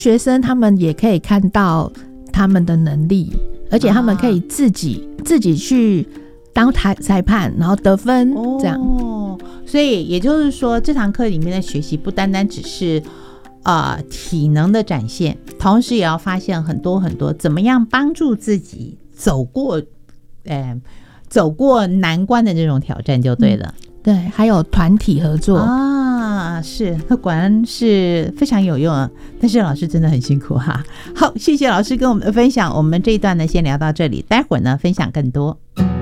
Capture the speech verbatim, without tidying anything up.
学生他们也可以看到他们的能力，而且他们可以自己、啊、自己去当裁判，然后得分、哦、这样。 所以也就是说，这堂课里面的学习不单单只是呃体能的展现，同时也要发现很多很多怎么样帮助自己走过呃走过难关的这种挑战就对了、 嗯、对，还有团体合作啊，是，那果然是非常有用啊，但是老师真的很辛苦哈、啊。好，谢谢老师跟我们的分享，我们这一段呢先聊到这里，待会儿呢分享更多。